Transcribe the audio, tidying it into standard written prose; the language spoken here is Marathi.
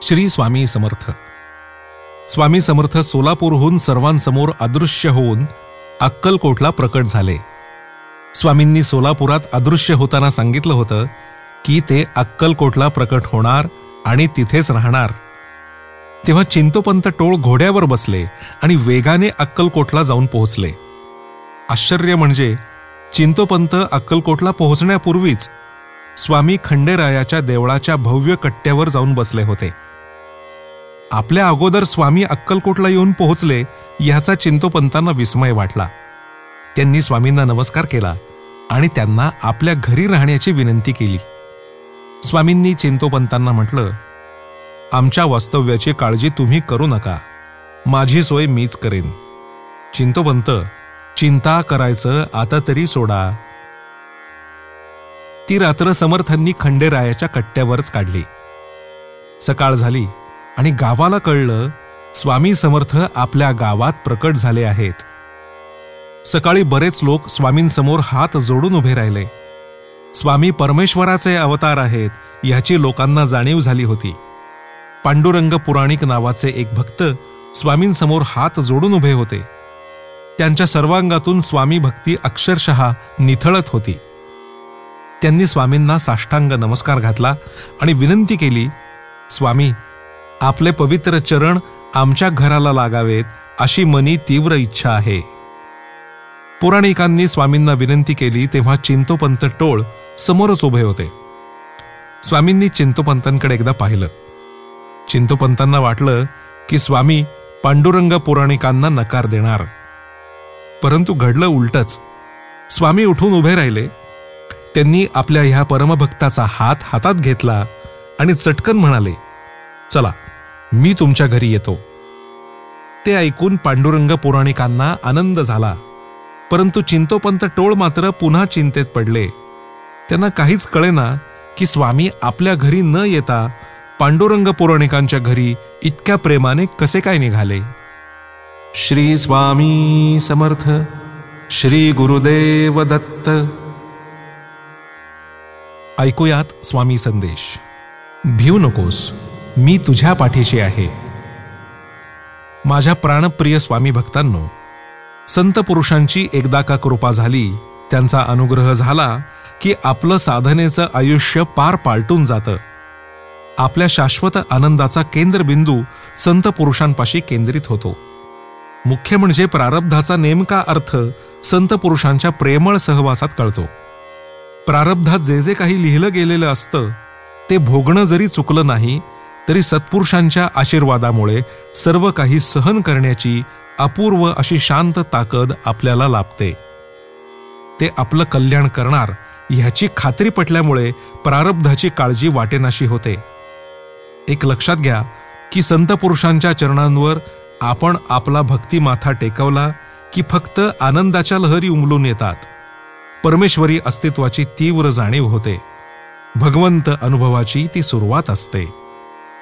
श्री स्वामी समर्थ. स्वामी समर्थ सोलापूरहून सर्वांसमोर अदृश्य होऊन अक्कलकोटला प्रकट झाले. स्वामींनी सोलापुरात अदृश्य होताना सांगितलं होतं की ते अक्कलकोटला प्रकट होणार आणि तिथेच राहणार. तेव्हा चिंतोपंत टोळ घोड्यावर बसले आणि वेगाने अक्कलकोटला जाऊन पोहोचले. आश्चर्य म्हणजे चिंतोपंत अक्कलकोटला पोहोचण्यापूर्वीच स्वामी खंडेरायाच्या देवळाच्या भव्य कट्ट्यावर जाऊन बसले होते. आपल्या अगोदर स्वामी अक्कलकोटला येऊन पोहोचले याचा चिंतोपंतांना विस्मय वाटला. त्यांनी स्वामींना नमस्कार केला आणि त्यांना आपल्या घरी राहण्याची विनंती केली. स्वामींनी चिंतोपंतांना म्हटलं, आमच्या वास्तव्याची काळजी तुम्ही करू नका, माझी सोय मीच करेन. चिंतोपंत, चिंता करायचं आता तरी सोडा. ती रात्र समर्थांनी खंडेरायाच्या कट्ट्यावरच काढली. सकाळ झाली आणि गावाला कळलं स्वामी समर्थ आपल्या गावात प्रकट झाले आहेत. सकाळी बरेच लोक स्वामींसमोर हात जोडून उभे राहिले. स्वामी परमेश्वराचे अवतार आहेत याची लोकांना जाणीव झाली होती. पांडुरंग पुराणिक नावाचे एक भक्त स्वामींसमोर हात जोडून उभे होते. त्यांच्या सर्वांगातून स्वामी भक्ती अक्षरशः निथळत होती. त्यांनी स्वामींना साष्टांग नमस्कार घातला आणि विनंती केली, स्वामी, आपले पवित्र चरण आमच्या घराला लागावेत अशी मनी तीव्र इच्छा आहे. पुराणिकांनी स्वामींना विनंती केली तेव्हा चिंतोपंत टोळ समोरच उभे होते. स्वामींनी चिंतोपंतांकडे एकदा पाहिलं. चिंतोपंतांना वाटलं की स्वामी पांडुरंग पुराणिकांना नकार देणार, परंतु घडलं उलटच. स्वामी उठून उभे राहिले. त्यांनी आपल्या ह्या परमभक्ताचा हात हातात घेतला आणि चटकन म्हणाले, चला, मी तुमच्या घरी येतो. ते ऐकून पांडुरंग पुराणिकांना आनंद झाला, परंतु चिंतोपंत टोळ मात्र पुन्हा चिंतेत पडले. त्यांना काहीच कळेना की स्वामी आपल्या घरी न येता पांडुरंग पुराणिकांच्या घरी इतक्या प्रेमाने कसे काय निघाले. श्री स्वामी समर्थ. श्री गुरुदेव दत्त. ऐकूयात स्वामी संदेश. भिवू नकोस, मी तुझ्या पाठीशी आहे. माझ्या प्राणप्रिय स्वामी भक्तांनो, संत पुरुषांची एकदा का कृपा झाली, त्यांचा अनुग्रह झाला की आपलं साधनेचं आयुष्य पार पालटून जातं. आपल्या शाश्वत आनंदाचा केंद्रबिंदू संत पुरुषांपाशी केंद्रित होतो. मुख्य म्हणजे प्रारब्धाचा नेमका अर्थ संत पुरुषांच्या प्रेमळ सहवासात कळतो. प्रारब्धात जे जे काही लिहिलं गेलेलं असतं ते भोगणं जरी चुकलं नाही तरी सत्पुरुषांच्या आशीर्वादामुळे सर्व काही सहन करण्याची अपूर्व अशी शांत ताकद आपल्याला लाभते. ते आपलं कल्याण करणार ह्याची खात्री पटल्यामुळे प्रारब्धाची काळजी वाटेनाशी होते. एक लक्षात घ्या की संत पुरुषांच्या चरणांवर आपण आपला भक्ती माथा टेकवला की फक्त आनंदाच्या लहरी उमलून येतात. परमेश्वरी अस्तित्वाची तीव्र जाणीव होते. भगवंत अनुभवाची ती सुरुवात असते.